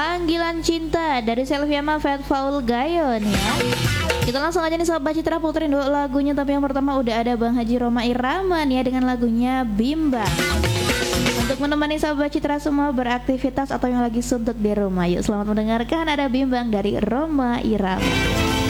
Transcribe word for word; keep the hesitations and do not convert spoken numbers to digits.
Panggilan Cinta dari Selviama Fatfaul Gayon ya. Kita langsung aja nih sahabat Citra puterin dulu lagunya. Tapi yang pertama udah ada Bang Haji Roma Iraman ya dengan lagunya Bimbang. Untuk menemani sahabat Citra semua beraktivitas atau yang lagi suntuk di rumah, yuk selamat mendengarkan, ada Bimbang dari Roma Irama.